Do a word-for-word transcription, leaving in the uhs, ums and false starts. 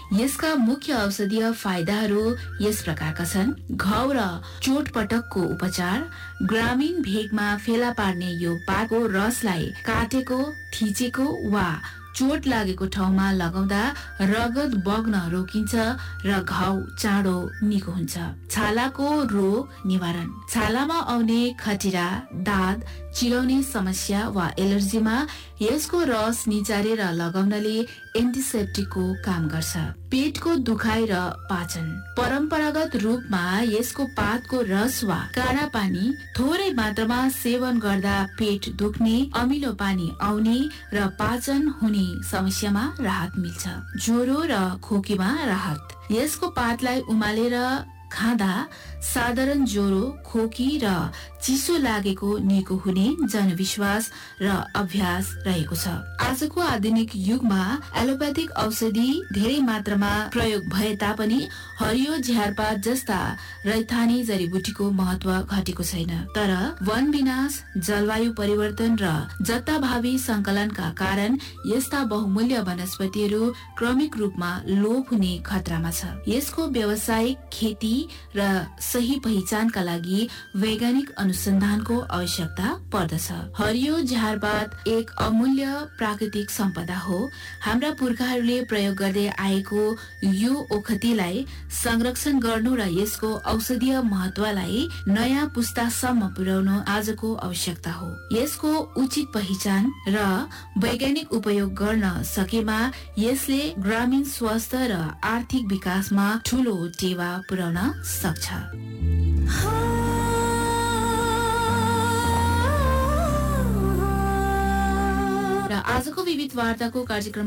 यसका मुख्य औषधीय फाइदाहरू यस प्रकारका छन्। घाउ र चोटपटकको उपचार। ग्रामीण भेगमा फेला पार्ने यो पातको रसलाई काटेको, थिचेको वा चोट लागेको ठाउँमा लगाउँदा रगत बग्न रोकिन्छ र घाउ चाँडो निको हुन्छ। छालाको रोग निवारण। छालामा आउने खटिरा, दाद, चिलाउने समस्या वा एलर्जीमा यसको रस निचारेर लगाउनाले एन्टिसेप्टिकको काम गर्छ। पेटको दुखाइ र पाचन। परम्परागत रूपमा यसको पातको रस वा काँडा पानी थोरै मात्रामा सेवन गर्दा पेट दुख्ने, अमिलो पानी आउने र पाचन हुने समस्यामा राहत मिल्छ। ज्वरो र खोकीमा राहत। यसको पातलाई उमालेर खाँदा साधारण ज्वरो, खोकी र चिसो लागेको निको हुने जनविश्वास र अभ्यास रहेको छ। आजको आधुनिक युगमा एलोप्याथिक औषधि धेरै मात्रामा प्रयोग भए तापनि हरियो झ्यारपात जस्ता रैथाने जडीबुटीको महत्व घटेको छैन। तर वन विनाश, जलवायु परिवर्तन र जताभावी संकलनका कारण यस्ता बहुमूल्य वनस्पतिहरू क्रमिक रूपमा लोप हुने खतरामा छ। यसको व्यावसायिक खेती र सही पहिचानका लागि वैज्ञानिक अनुसन्धानको आवश्यकता पर्दछ। हरियो झारपात एक अमूल्य प्राकृतिक सम्पदा हो। हाम्रा पुर्खाहरूले प्रयोग गर्दै आएको यो ओखतीलाई संरक्षण गर्नु र यसको औषधीय महत्वलाई नयाँ पुस्तासम्म पुर्याउनु आजको आवश्यकता हो। यसको उचित पहिचान र वैज्ञानिक उपयोग गर्न सकेमा यसले ग्रामीण स्वास्थ्य र आर्थिक विकासमा ठूलो टेवा पुर्याउन सक्छ। र आजको विविध वार्ताको कार्यक्रम